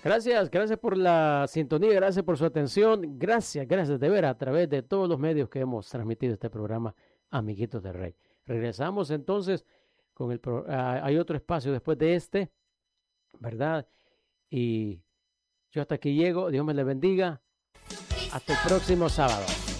Gracias por la sintonía, gracias por su atención, gracias de ver a través de todos los medios que hemos transmitido este programa, Amiguitos de Rey. Regresamos entonces con hay otro espacio después de este, ¿verdad? Y yo hasta aquí llego, Dios me le bendiga, hasta el próximo sábado.